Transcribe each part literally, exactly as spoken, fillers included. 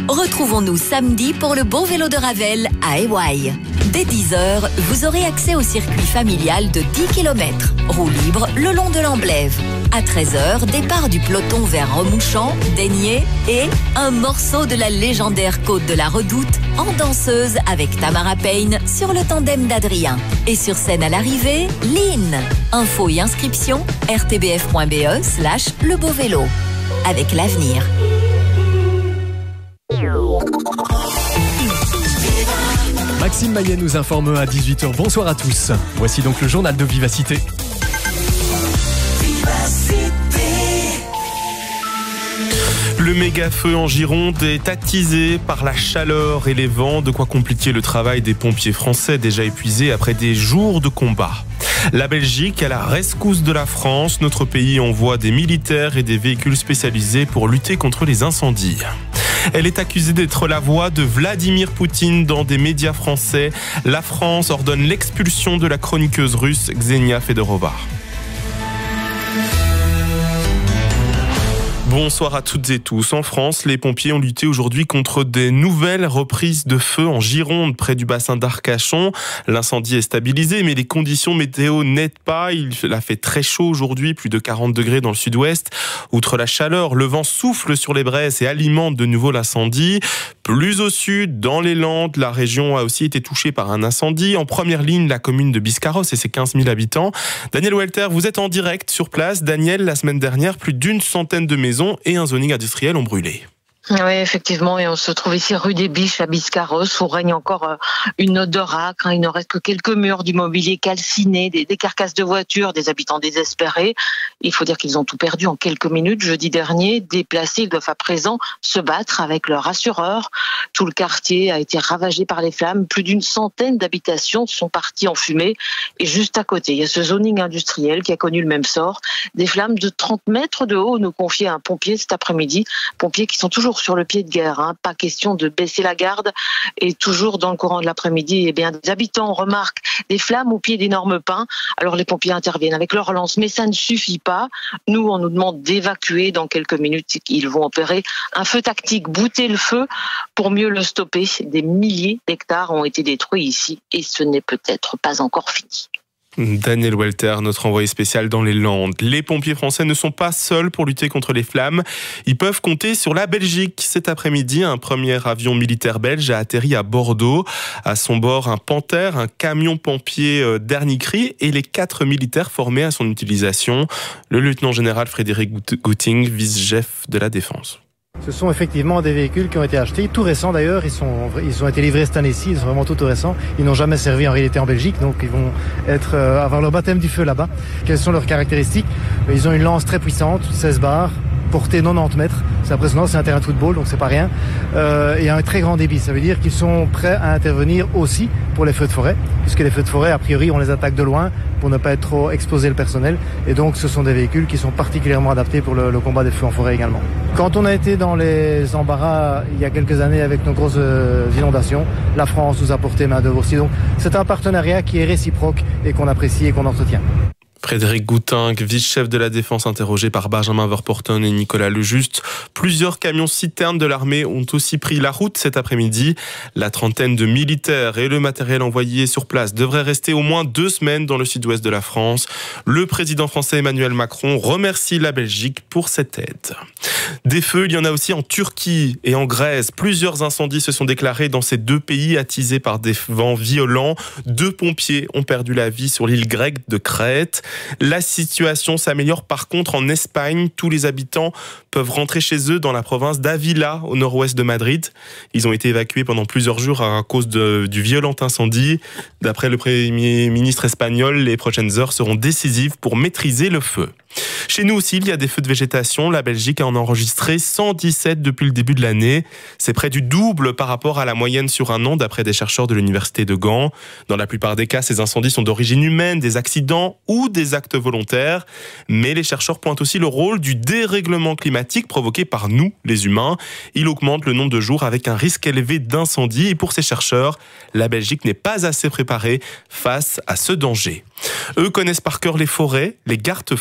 Retrouvons-nous samedi pour le beau vélo de Ravel à Éwaille. Dès dix heures, vous aurez accès au circuit familial de dix kilomètres, roue libre le long de l'Amblève. À treize heures, départ du peloton vers Remouchant, Daigné et un morceau de la légendaire côte de la Redoute en danseuse avec Tamara Payne sur le tandem d'Adrien. Et sur scène à l'arrivée, Lynn. Infos et inscriptions, rtbf.be slash le beau vélo. Avec l'avenir. Maxime Maillet nous informe à dix-huit heures. Bonsoir à tous. Voici donc le journal de Vivacité. Le méga-feu en Gironde est attisé par la chaleur et les vents, de quoi compliquer le travail des pompiers français déjà épuisés après des jours de combat. La Belgique à la rescousse de la France. Notre pays envoie des militaires et des véhicules spécialisés pour lutter contre les incendies. Elle est accusée d'être la voix de Vladimir Poutine dans des médias français. La France ordonne l'expulsion de la chroniqueuse russe Ksenia Fedorova. Bonsoir à toutes et tous. En France, les pompiers ont lutté aujourd'hui contre des nouvelles reprises de feu en Gironde, près du bassin d'Arcachon. L'incendie est stabilisé, mais les conditions météo n'aident pas. Il a fait très chaud aujourd'hui, plus de quarante degrés dans le sud-ouest. Outre la chaleur, le vent souffle sur les braises et alimente de nouveau l'incendie. Plus au sud, dans les Landes, la région a aussi été touchée par un incendie. En première ligne, la commune de Biscarrosse et ses quinze mille habitants. Daniel Welter, vous êtes en direct sur place. Daniel, la semaine dernière, plus d'une centaine de maisons et un zoning industriel ont brûlé. Oui, effectivement, et on se trouve ici rue des Biches à Biscarrosse où règne encore une odeur âcre. Il ne reste que quelques murs, du mobilier calciné, des, des carcasses de voitures, des habitants désespérés. Il faut dire qu'ils ont tout perdu en quelques minutes. Jeudi dernier, déplacés, ils doivent à présent se battre avec leur assureur. Tout le quartier a été ravagé par les flammes. Plus d'une centaine d'habitations sont parties en fumée. Et juste à côté, il y a ce zoning industriel qui a connu le même sort. Des flammes de trente mètres de haut, nous confiait un pompier cet après-midi. Pompiers qui sont toujours sur le pied de guerre, hein. Pas question de baisser la garde. Et toujours dans le courant de l'après-midi, eh bien, des habitants remarquent des flammes au pied d'énormes pins. Alors les pompiers interviennent avec leur lance, mais ça ne suffit pas. Nous, on nous demande d'évacuer dans quelques minutes. Ils vont opérer un feu tactique, bouter le feu pour mieux le stopper. Des milliers d'hectares ont été détruits ici et ce n'est peut-être pas encore fini. Daniel Welter, notre envoyé spécial dans les Landes. Les pompiers français ne sont pas seuls pour lutter contre les flammes. Ils peuvent compter sur la Belgique. Cet après-midi, un premier avion militaire belge a atterri à Bordeaux. À son bord, un Panther, un camion pompier dernier cri et les quatre militaires formés à son utilisation. Le lieutenant-général Frédéric Gouting, vice-chef de la Défense. Ce sont effectivement des véhicules qui ont été achetés, tout récents d'ailleurs, ils, sont, ils ont été livrés cette année-ci, ils sont vraiment tout, tout récents. Ils n'ont jamais servi en réalité en Belgique, donc ils vont être, euh, avoir leur baptême du feu là-bas. Quelles sont leurs caractéristiques ? Ils ont une lance très puissante, seize barres, portée quatre-vingt-dix mètres. C'est impressionnant, c'est un terrain de football, donc c'est pas rien. Euh, et un très grand débit, ça veut dire qu'ils sont prêts à intervenir aussi pour les feux de forêt, puisque les feux de forêt, a priori, on les attaque de loin pour ne pas être trop exposer le personnel. Et donc, ce sont des véhicules qui sont particulièrement adaptés pour le, le combat des feux en forêt également. Quand on a été dans les embarras il y a quelques années avec nos grosses euh, inondations, la France nous a porté main d'œuvre aussi. Donc, c'est un partenariat qui est réciproque et qu'on apprécie et qu'on entretient. Frédéric Gouting, vice-chef de la Défense, interrogé par Benjamin Verporten et Nicolas Lejuste. Plusieurs camions citernes de l'armée ont aussi pris la route cet après-midi. La trentaine de militaires et le matériel envoyé sur place devraient rester au moins deux semaines dans le sud-ouest de la France. Le président français Emmanuel Macron remercie la Belgique pour cette aide. Des feux, il y en a aussi en Turquie et en Grèce. Plusieurs incendies se sont déclarés dans ces deux pays attisés par des vents violents. Deux pompiers ont perdu la vie sur l'île grecque de Crète. La situation s'améliore par contre en Espagne. Tous les habitants peuvent rentrer chez eux dans la province d'Avila, au nord-ouest de Madrid. Ils ont été évacués pendant plusieurs jours à cause de, du violent incendie. D'après le Premier ministre espagnol, les prochaines heures seront décisives pour maîtriser le feu. Chez nous aussi, il y a des feux de végétation. La Belgique en a enregistré cent dix-sept depuis le début de l'année. C'est près du double par rapport à la moyenne sur un an, d'après des chercheurs de l'université de Gand. Dans la plupart des cas, ces incendies sont d'origine humaine, des accidents ou des actes volontaires. Mais les chercheurs pointent aussi le rôle du dérèglement climatique provoqué par nous, les humains. Il augmente le nombre de jours avec un risque élevé d'incendie. Et pour ces chercheurs, la Belgique n'est pas assez préparée face à ce danger. Eux connaissent par cœur les forêts. Les gardes forestiers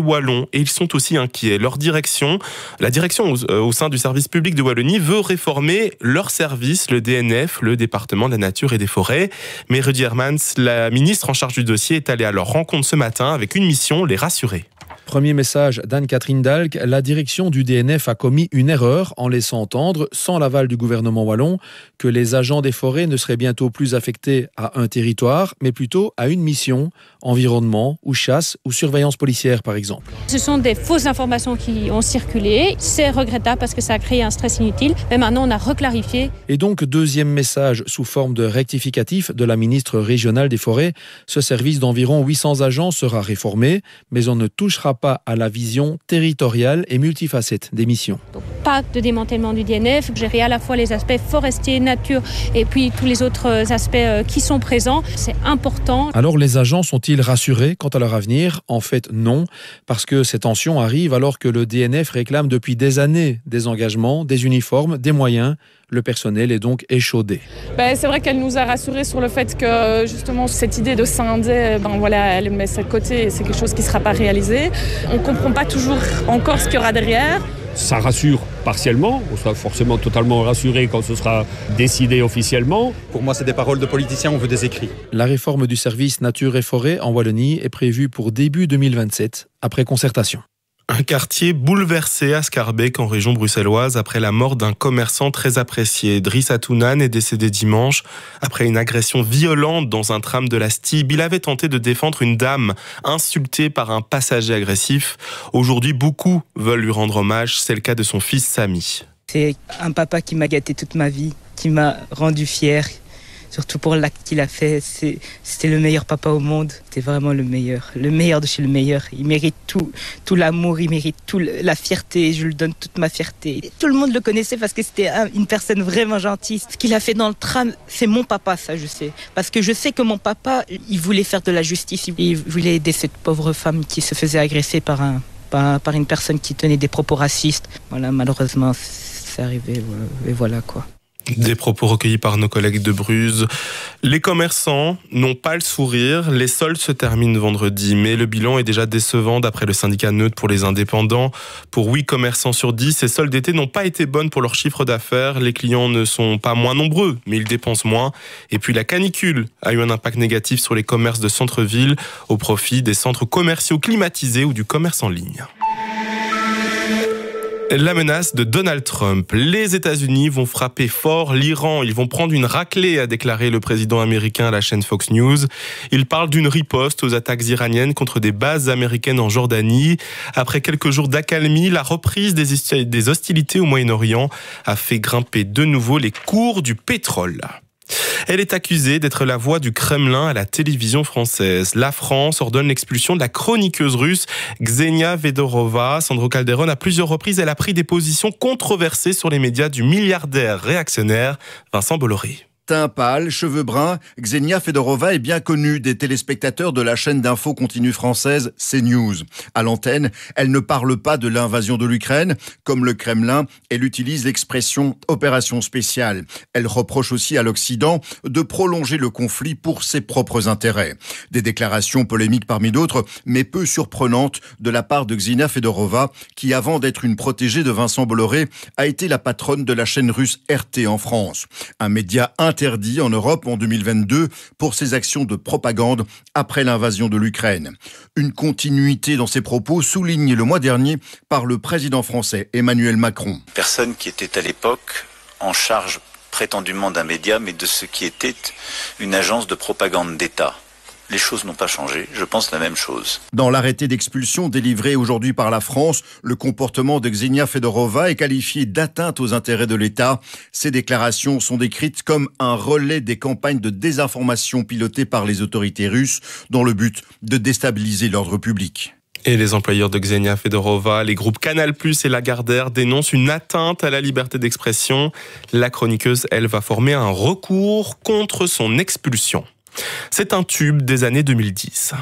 wallons et ils sont aussi inquiets. Leur direction, la direction au, au sein du service public de Wallonie veut réformer leur service, le D N F, le département de la nature et des forêts. Mais Rudy Hermans, la ministre en charge du dossier, est allée à leur rencontre ce matin avec une mission, les rassurer. Premier message d'Anne-Catherine Dalk, la direction du D N F a commis une erreur en laissant entendre, sans l'aval du gouvernement wallon, que les agents des forêts ne seraient bientôt plus affectés à un territoire, mais plutôt à une mission, environnement ou chasse ou surveillance policière par exemple. Ce sont des fausses informations qui ont circulé, c'est regrettable parce que ça a créé un stress inutile, mais maintenant on a reclarifié. Et donc deuxième message sous forme de rectificatif de la ministre régionale des forêts, ce service d'environ huit cents agents sera réformé, mais on ne touchera pas à la vision territoriale et multifacette des missions. Donc, pas de démantèlement du D N F, gérer à la fois les aspects forestiers, nature et puis tous les autres aspects qui sont présents, c'est important. Alors les agents sont-ils rassurés quant à leur avenir ? En fait non, parce que ces tensions arrivent alors que le D N F réclame depuis des années des engagements, des uniformes, des moyens. Le personnel est donc échaudé. Ben, c'est vrai qu'elle nous a rassurés sur le fait que justement cette idée de scinder, ben, voilà, elle met ça de côté et c'est quelque chose qui ne sera pas réalisé. On ne comprend pas toujours encore ce qu'il y aura derrière. Ça rassure partiellement, on sera forcément totalement rassuré quand ce sera décidé officiellement. Pour moi, c'est des paroles de politiciens, on veut des écrits. La réforme du service nature et forêt en Wallonie est prévue pour début deux mille vingt-sept, après concertation. Un quartier bouleversé à Schaerbeek en région bruxelloise après la mort d'un commerçant très apprécié. Driss Atounan est décédé dimanche après une agression violente dans un tram de la Stib. Il avait tenté de défendre une dame insultée par un passager agressif. Aujourd'hui, beaucoup veulent lui rendre hommage. C'est le cas de son fils Samy. C'est un papa qui m'a gâté toute ma vie, qui m'a rendu fier. Surtout pour l'acte qu'il a fait, c'est, c'était le meilleur papa au monde. C'était vraiment le meilleur, le meilleur de chez le meilleur. Il mérite tout, tout l'amour, il mérite toute la fierté. Je lui donne toute ma fierté. Et tout le monde le connaissait parce que c'était une personne vraiment gentille. Ce qu'il a fait dans le tram, c'est mon papa, ça je sais. Parce que je sais que mon papa, il voulait faire de la justice. Il voulait aider cette pauvre femme qui se faisait agresser par, un, par, par une personne qui tenait des propos racistes. Voilà, malheureusement, c'est arrivé. Et voilà quoi. Des propos recueillis par nos collègues de Bruges. Les commerçants n'ont pas le sourire. Les soldes se terminent vendredi, mais le bilan est déjà décevant d'après le syndicat neutre pour les indépendants. Pour huit commerçants sur dix, ces soldes d'été n'ont pas été bonnes pour leur chiffre d'affaires. Les clients ne sont pas moins nombreux, mais ils dépensent moins. Et puis la canicule a eu un impact négatif sur les commerces de centre-ville au profit des centres commerciaux climatisés ou du commerce en ligne. La menace de Donald Trump. Les États-Unis vont frapper fort l'Iran. Ils vont prendre une raclée, a déclaré le président américain à la chaîne Fox News. Il parle d'une riposte aux attaques iraniennes contre des bases américaines en Jordanie. Après quelques jours d'accalmie, la reprise des hostilités au Moyen-Orient a fait grimper de nouveau les cours du pétrole. Elle est accusée d'être la voix du Kremlin à la télévision française. La France ordonne l'expulsion de la chroniqueuse russe Ksenia Fedorova. Sandro Calderon, à plusieurs reprises, elle a pris des positions controversées sur les médias du milliardaire réactionnaire Vincent Bolloré. Teint pâle, cheveux bruns, Ksenia Fedorova est bien connue des téléspectateurs de la chaîne d'info continue française CNews. À l'antenne, elle ne parle pas de l'invasion de l'Ukraine. Comme le Kremlin, elle utilise l'expression « opération spéciale ». Elle reproche aussi à l'Occident de prolonger le conflit pour ses propres intérêts. Des déclarations polémiques parmi d'autres, mais peu surprenantes de la part de Ksenia Fedorova, qui avant d'être une protégée de Vincent Bolloré, a été la patronne de la chaîne russe R T en France. Un média interdit en Europe en deux mille vingt-deux pour ses actions de propagande après l'invasion de l'Ukraine. Une continuité dans ses propos soulignée le mois dernier par le président français Emmanuel Macron. Personne qui était à l'époque en charge prétendument d'un média, mais de ce qui était une agence de propagande d'État. Les choses n'ont pas changé, je pense la même chose. Dans l'arrêté d'expulsion délivré aujourd'hui par la France, le comportement de Ksenia Fedorova est qualifié d'atteinte aux intérêts de l'État. Ces déclarations sont décrites comme un relais des campagnes de désinformation pilotées par les autorités russes dans le but de déstabiliser l'ordre public. Et les employeurs de Ksenia Fedorova, les groupes Canal plus et Lagardère dénoncent une atteinte à la liberté d'expression. La chroniqueuse, elle, va former un recours contre son expulsion. C'est un tube des années deux mille dix.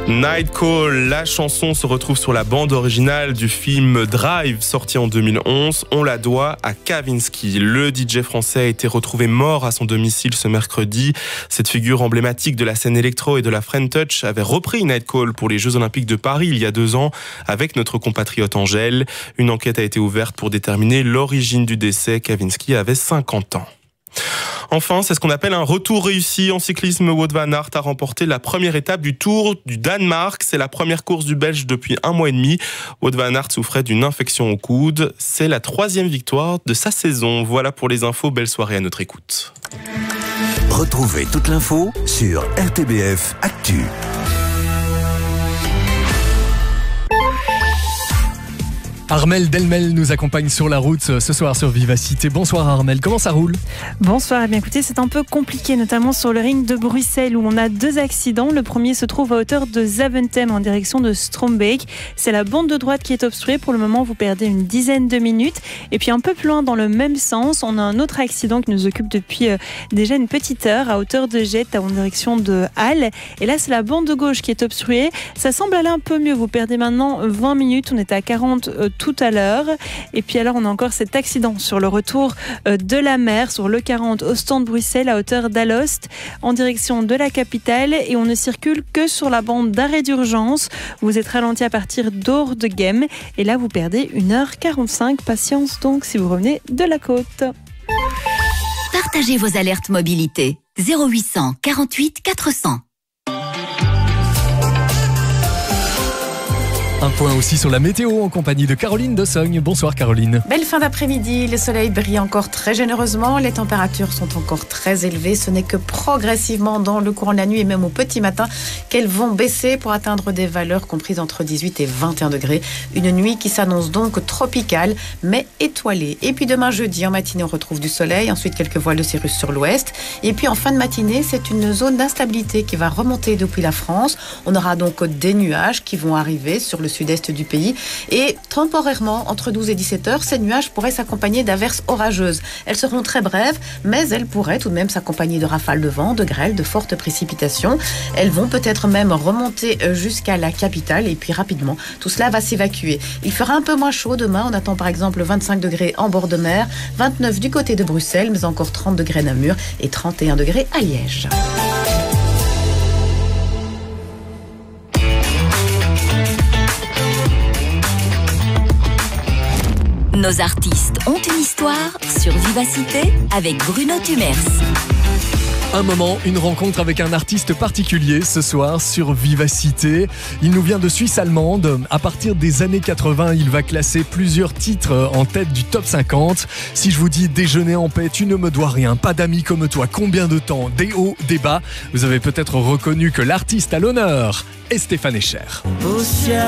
Night Call, la chanson se retrouve sur la bande originale du film Drive, sorti en deux mille onze. On la doit à Kavinsky. Le D J français a été retrouvé mort à son domicile ce mercredi. Cette figure emblématique de la scène électro et de la French Touch avait repris Night Call pour les Jeux Olympiques de Paris il y a deux ans avec notre compatriote Angèle. Une enquête a été ouverte pour déterminer l'origine du décès. Kavinsky avait cinquante ans. Enfin, c'est ce qu'on appelle un retour réussi en cyclisme. Wout van Aert a remporté la première étape du Tour du Danemark. C'est la première course du Belge depuis un mois et demi. Wout van Aert souffrait d'une infection au coude. C'est la troisième victoire de sa saison. Voilà pour les infos. Belle soirée à notre écoute. Retrouvez toute l'info sur R T B F Actu. Armelle Delmel nous accompagne sur la route ce soir sur Vivacité. Bonsoir Armelle, comment ça roule ? Bonsoir, eh bien écoutez, c'est un peu compliqué, notamment sur le ring de Bruxelles où on a deux accidents. Le premier se trouve à hauteur de Zaventem en direction de Strombeek. C'est la bande de droite qui est obstruée. Pour le moment, vous perdez une dizaine de minutes. Et puis un peu plus loin dans le même sens, on a un autre accident qui nous occupe depuis euh, déjà une petite heure à hauteur de Jette en direction de Halle. Et là, c'est la bande de gauche qui est obstruée. Ça semble aller un peu mieux. Vous perdez maintenant vingt minutes. On était à quarante euh, tout à l'heure. Et puis alors on a encore cet accident sur le retour de la mer sur l'E quarante au stand de Bruxelles à hauteur d'Alost en direction de la capitale et on ne circule que sur la bande d'arrêt d'urgence. Vous êtes ralenti à partir d'Oordegem et là vous perdez une heure quarante-cinq. Patience donc si vous revenez de la côte. Partagez vos alertes mobilité zéro huit cent quarante-huit quatre cents. Un point aussi sur la météo en compagnie de Caroline Dossogne. Bonsoir Caroline. Belle fin d'après-midi, le soleil brille encore très généreusement, les températures sont encore très élevées, ce n'est que progressivement dans le courant de la nuit et même au petit matin qu'elles vont baisser pour atteindre des valeurs comprises entre dix-huit et vingt et un degrés. Une nuit qui s'annonce donc tropicale mais étoilée. Et puis demain jeudi en matinée on retrouve du soleil, ensuite quelques voiles de cirrus sur l'ouest et puis en fin de matinée c'est une zone d'instabilité qui va remonter depuis la France. On aura donc des nuages qui vont arriver sur le sud-est du pays et temporairement entre douze et dix-sept heures ces nuages pourraient s'accompagner d'averses orageuses. Elles seront très brèves mais elles pourraient tout de même s'accompagner de rafales de vent, de grêles, de fortes précipitations. Elles vont peut-être même remonter jusqu'à la capitale et puis rapidement tout cela va s'évacuer. Il fera un peu moins chaud demain, on attend par exemple vingt-cinq degrés en bord de mer, vingt-neuf du côté de Bruxelles mais encore trente degrés à Namur et trente et un degrés à Liège. Nos artistes ont une histoire sur Vivacité avec Bruno Tumers. Un moment, une rencontre avec un artiste particulier ce soir sur Vivacité. Il nous vient de Suisse allemande. À partir des années quatre-vingts, il va classer plusieurs titres en tête du top cinquante. Si je vous dis déjeuner en paix, tu ne me dois rien, pas d'amis comme toi, combien de temps, des hauts, des bas, vous avez peut-être reconnu que l'artiste à l'honneur est Stéphane Escher.